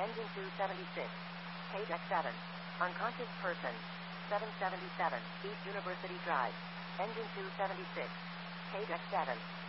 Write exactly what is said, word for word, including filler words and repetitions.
Engine two seventy-six. Page X seven. Unconscious person. seven seventy-seven. East University Drive. Engine two seventy-six. Page X seven.